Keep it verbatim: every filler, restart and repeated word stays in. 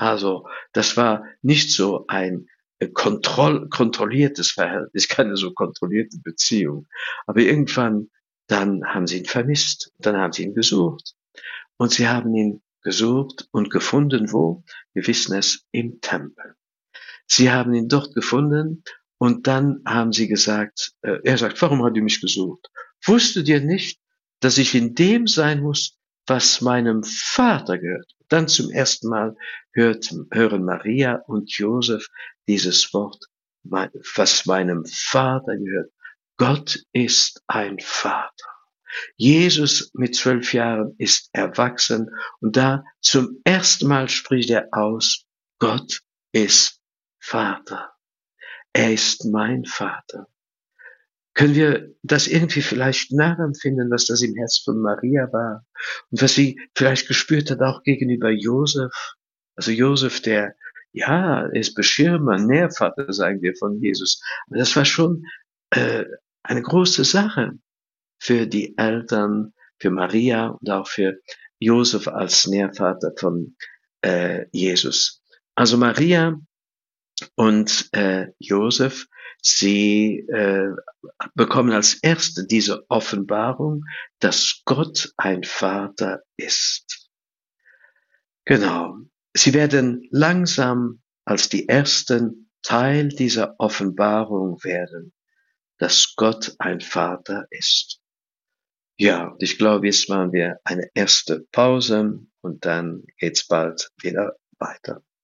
Also, das war nicht so ein, äh, kontroll kontrolliertes Verhältnis, keine so kontrollierte Beziehung. Aber irgendwann dann haben sie ihn vermisst, dann haben sie ihn gesucht. Und sie haben ihn gesucht und gefunden wo? Wir wissen es, im Tempel. Sie haben ihn dort gefunden und dann haben sie gesagt, äh, er sagt: „Warum hat ihr mich gesucht? Wusstet ihr nicht, dass ich in dem sein muss, was meinem Vater gehört?“ Dann zum ersten Mal hört hören Maria und Josef dieses Wort, mei was meinem Vater gehört. Gott ist ein Vater. Jesus mit zwölf Jahren ist erwachsen und da zum ersten Mal spricht er aus, Gott ist Vater. Er ist mein Vater. Können wir das irgendwie vielleicht nachempfinden, was das im Herz von Maria war und was sie vielleicht gespürt hat, auch gegenüber Josef? Also Josef, der, ja, ist Beschirmer, Nährvater, sagen wir von Jesus. Aber das war schon äh, eine große Sache für die Eltern, für Maria und auch für Josef als Nährvater von äh, Jesus. Also Maria und äh, Josef, sie äh, bekommen als Erste diese Offenbarung, dass Gott ein Vater ist. Genau. Sie werden langsam als die Ersten Teil dieser Offenbarung werden, dass Gott ein Vater ist. Ja, und ich glaube, jetzt machen wir eine erste Pause und dann geht's bald wieder weiter.